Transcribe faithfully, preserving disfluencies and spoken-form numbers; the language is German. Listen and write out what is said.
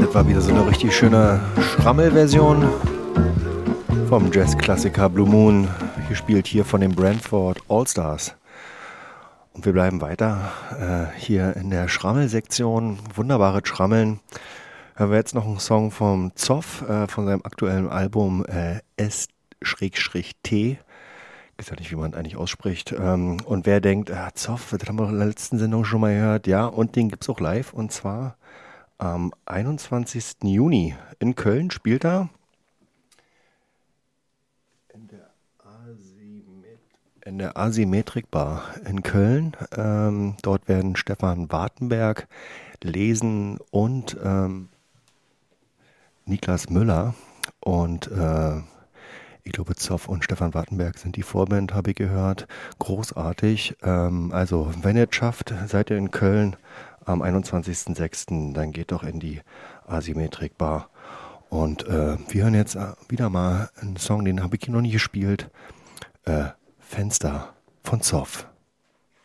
Das war wieder so eine richtig schöne Schrammel-Version vom Jazzklassiker Blue Moon, gespielt hier von den Brantford All-Stars. Und wir bleiben weiter äh, hier in der Schrammel-Sektion. Wunderbare Schrammeln. Hören wir jetzt noch einen Song vom Zoff, äh, von seinem aktuellen Album äh, S T. Ich weiß ja nicht, wie man eigentlich ausspricht. Ähm, und wer denkt, ah, Zoff, das haben wir in der letzten Sendung schon mal gehört. Ja, und den gibt es auch live. Und zwar am einundzwanzigsten Juni in Köln spielt er. In der, Asymmet- in der Asymmetrik Bar in Köln. Ähm, dort werden Stefan Wartenberg lesen und ähm, Niklas Müller. Und äh, ich glaube, Zoff und Stefan Wartenberg sind die Vorband, habe ich gehört. Großartig. Ähm, also, wenn ihr es schafft, seid ihr in Köln am einundzwanzigsten sechsten Dann geht doch in die Asymmetrik Bar. Und äh, wir hören jetzt wieder mal einen Song, den habe ich hier noch nie gespielt. Äh, Fenster von Zoff.